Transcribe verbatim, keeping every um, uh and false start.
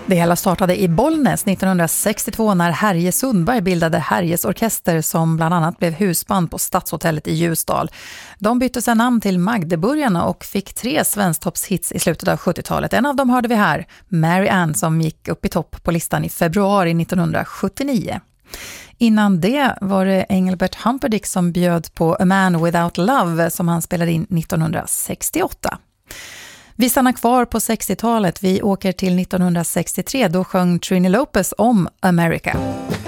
Det hela startade i Bollnäs nittonhundrasextiotvå när Härje Sundberg bildade Härjes orkester som bland annat blev husband på Stadshotellet i Ljusdal. De bytte sedan namn till Magdeburgarna och fick tre svensktoppshits i slutet av sjuttiotalet. En av dem hörde vi här, Mary Ann, som gick upp i topp på listan i februari nittonhundrasjuttionio. Innan det var det Engelbert Humperdinck som bjöd på A Man Without Love som han spelade in nittonhundrasextioåtta. Vi stannar kvar på sextiotalet. Vi åker till nittonhundrasextiotre. Då sjöng Trini Lopez om America.